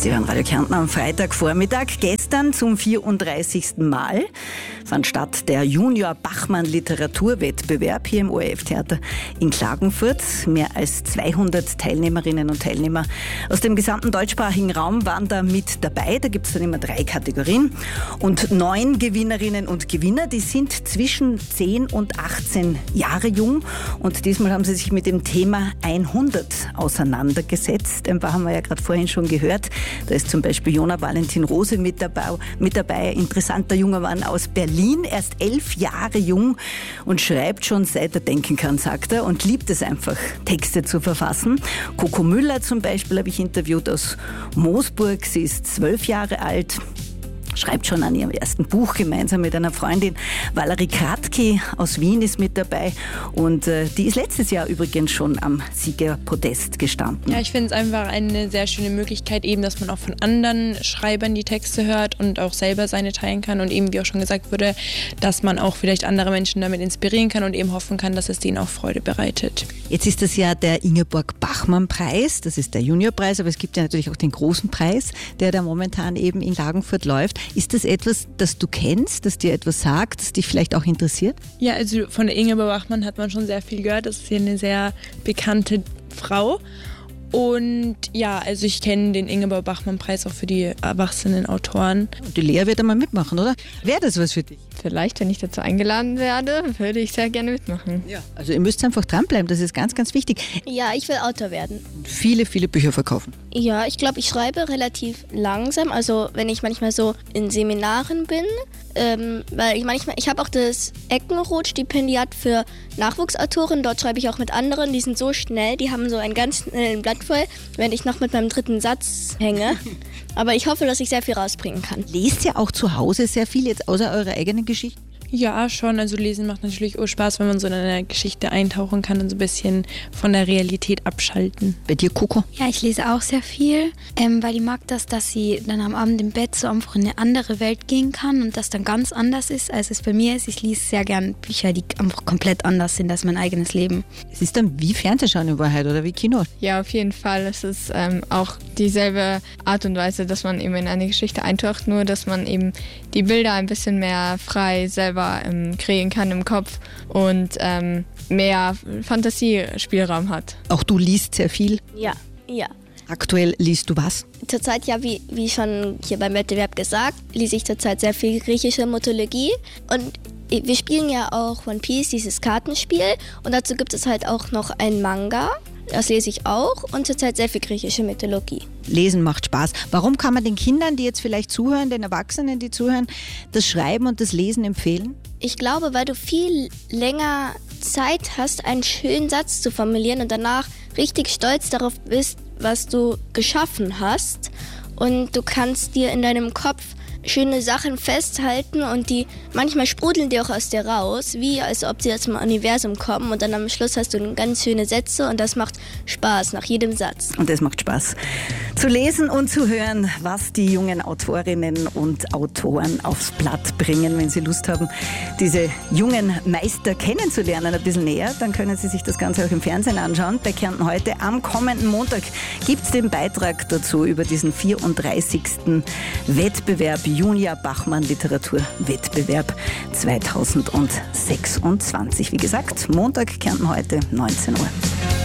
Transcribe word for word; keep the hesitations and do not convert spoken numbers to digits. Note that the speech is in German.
Sie hören Radio Kärnten am Freitagvormittag. Gestern zum vierunddreißigsten Mal fand statt der Junior Bachmann Literaturwettbewerb hier im O R F-Theater in Klagenfurt. Mehr als zweihundert Teilnehmerinnen und Teilnehmer aus dem gesamten deutschsprachigen Raum waren da mit dabei. Da gibt es dann immer drei Kategorien und neun Gewinnerinnen und Gewinner. Die sind zwischen zehn und achtzehn Jahre jung und diesmal haben sie sich mit dem Thema hundert auseinandergesetzt. Ein paar haben wir ja gerade vorhin schon gehört. Da ist zum Beispiel Jona Valentin Rose mit dabei, mit dabei. Ein interessanter junger Mann aus Berlin, erst elf Jahre jung und schreibt schon seit er denken kann, sagt er, und liebt es einfach, Texte zu verfassen. Coco Müller zum Beispiel habe ich interviewt aus Moosburg. Sie ist zwölf Jahre alt. Schreibt schon an ihrem ersten Buch gemeinsam mit einer Freundin. Valerie Kratky aus Wien ist mit dabei und äh, die ist letztes Jahr übrigens schon am Siegerpodest gestanden. Ja, ich finde es einfach eine sehr schöne Möglichkeit, eben, dass man auch von anderen Schreibern die Texte hört und auch selber seine teilen kann und eben, wie auch schon gesagt wurde, dass man auch vielleicht andere Menschen damit inspirieren kann und eben hoffen kann, dass es denen auch Freude bereitet. Jetzt ist das ja der Ingeborg-Bachmann-Preis, das ist der Juniorpreis, aber es gibt ja natürlich auch den großen Preis, der da momentan eben in Klagenfurt läuft. Ist das etwas, das du kennst, das dir etwas sagt, das dich vielleicht auch interessiert? Ja, also von der Ingeborg Bachmann hat man schon sehr viel gehört. Das ist ja eine sehr bekannte Frau. Und ja, also ich kenne den Ingeborg Bachmann-Preis auch für die erwachsenen Autoren. Und die Lea wird einmal mitmachen, oder? Wäre das was für dich? Vielleicht, wenn ich dazu eingeladen werde, würde ich sehr gerne mitmachen. Ja. Also ihr müsst einfach dranbleiben, das ist ganz, ganz wichtig. Ja, ich will Autor werden. Viele, viele Bücher verkaufen. Ja, ich glaube, ich schreibe relativ langsam. Also wenn ich manchmal so in Seminaren bin, ähm, weil ich manchmal, ich habe auch das Eckenroth-Stipendiat für Nachwuchsautoren. Dort schreibe ich auch mit anderen, die sind so schnell, die haben so einen ganz schnellen Blatt voll, während ich noch mit meinem dritten Satz hänge. Aber ich hoffe, dass ich sehr viel rausbringen kann. Lest ihr auch zu Hause sehr viel, jetzt außer eurer eigenen Geschichte? Ja, schon. Also Lesen macht natürlich auch Spaß, wenn man so in eine Geschichte eintauchen kann und so ein bisschen von der Realität abschalten. Bei dir, Coco? Ja, ich lese auch sehr viel, ähm, weil ich mag das, dass sie dann am Abend im Bett so einfach in eine andere Welt gehen kann und das dann ganz anders ist, als es bei mir ist. Ich lese sehr gern Bücher, die einfach komplett anders sind als mein eigenes Leben. Es ist dann wie Fernsehschauen in Wahrheit oder wie Kino? Ja, auf jeden Fall. Es ist ähm, auch dieselbe Art und Weise, dass man eben in eine Geschichte eintaucht, nur dass man eben die Bilder ein bisschen mehr frei selber ähm, kreieren kann im Kopf und ähm, mehr Fantasiespielraum hat. Auch du liest sehr viel? Ja, ja. Aktuell liest du was? Zurzeit, ja, wie, wie schon hier beim Wettbewerb gesagt, lese ich zurzeit sehr viel griechische Mythologie und wir spielen ja auch One Piece, dieses Kartenspiel, und dazu gibt es halt auch noch ein Manga. Das lese ich auch und zurzeit sehr viel griechische Mythologie. Lesen macht Spaß. Warum kann man den Kindern, die jetzt vielleicht zuhören, den Erwachsenen, die zuhören, das Schreiben und das Lesen empfehlen? Ich glaube, weil du viel länger Zeit hast, einen schönen Satz zu formulieren und danach richtig stolz darauf bist, was du geschaffen hast. Und du kannst dir in deinem Kopf schöne Sachen festhalten und die manchmal sprudeln die auch aus dir raus, wie als ob sie aus dem Universum kommen, und dann am Schluss hast du ganz schöne Sätze und das macht Spaß nach jedem Satz. Und das macht Spaß zu lesen und zu hören, was die jungen Autorinnen und Autoren aufs Blatt bringen. Wenn Sie Lust haben, diese jungen Meister kennenzulernen ein bisschen näher, dann können Sie sich das Ganze auch im Fernsehen anschauen. Bei Kärnten heute am kommenden Montag gibt es den Beitrag dazu über diesen vierunddreißigsten Wettbewerb Junior Bachmann Literaturwettbewerb zweitausendsechsundzwanzig. Wie gesagt, Montag, Kärnten heute, neunzehn Uhr.